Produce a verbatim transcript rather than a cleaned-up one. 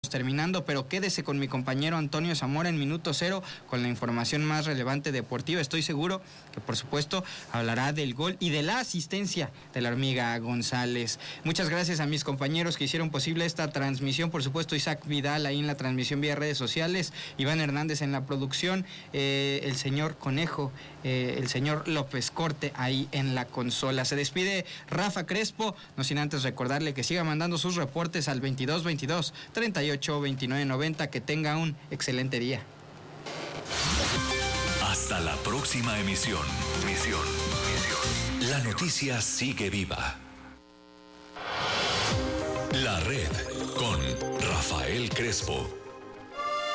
terminando, pero quédese con mi compañero Antonio Zamora en Minuto Cero con la información más relevante deportiva. Estoy seguro que, por supuesto, hablará del gol y de la asistencia de la Hormiga González. Muchas gracias a mis compañeros que hicieron posible esta transmisión. Por supuesto, Isaac Vidal ahí en la transmisión vía redes sociales, Iván Hernández en la producción, eh, el señor Conejo, eh, el señor López Corte ahí en la consola. Se despide Rafa Crespo, no sin antes recordarle que siga mandando sus reportes al veintidós veintidós treinta y ocho veintinueve noventa. Que tenga un excelente día. Hasta la próxima emisión. Misión, misión. La noticia sigue viva. La Red con Rafael Crespo.